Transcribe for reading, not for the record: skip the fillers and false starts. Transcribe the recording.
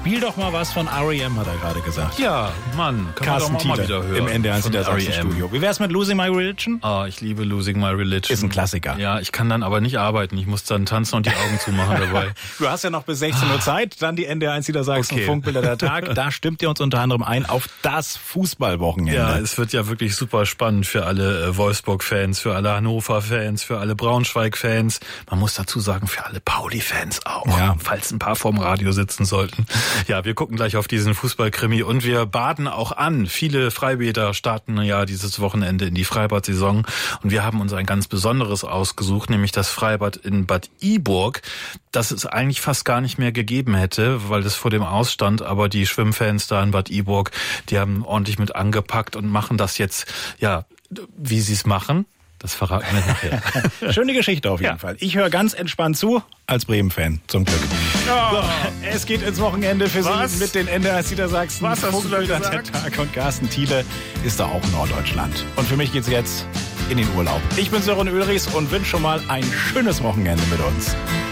Spiel doch mal was von R.E.M., hat er gerade gesagt. Ja, Mann, kann Carsten man doch mal Thiele wieder hören. im NDR Studio. Wie wär's mit Losing My Religion? Ah, ich liebe Losing My Religion. Ist ein Klassiker. Ja, ich kann dann aber nicht arbeiten. Ich muss dann tanzen und die Augen zumachen dabei. Du hast ja noch bis 16 Uhr Zeit, dann die NDR Niedersachsen Funkbilder der Tag. Da stimmt ihr uns unter anderem ein auf das Fußballwochenende. Ja, es wird ja wirklich super spannend für alle Wolfsburg-Fans, für alle Hannover-Fans, für alle Braunschweig-Fans. Man muss dazu sagen, für alle Pauli-Fans auch, falls ein paar vorm Radio sitzen sollten. Ja, wir gucken gleich auf diesen Fußballkrimi und wir baden auch an. Viele Freibäder starten ja dieses Wochenende in die Freibad-Saison und wir haben uns ein ganz besonderes ausgesucht, nämlich das Freibad in Bad Iburg, das es eigentlich fast gar nicht mehr gegeben hätte, weil es vor dem Ausstand, aber die Schwimmfans da in Bad Iburg, die haben ordentlich mit angepackt und machen das jetzt, ja, wie sie es machen. Das verraten wir nachher. Schöne Geschichte auf jeden Fall. Ich höre ganz entspannt zu, als Bremen-Fan, zum Glück. Oh. So, es geht ins Wochenende für Sie mit den NDR Niedersachsen. Was hast du da gesagt? Der Tag und Carsten Thiele ist da auch in Norddeutschland. Und für mich geht's jetzt in den Urlaub. Ich bin Sören Ulrichs und wünsche schon mal ein schönes Wochenende mit uns.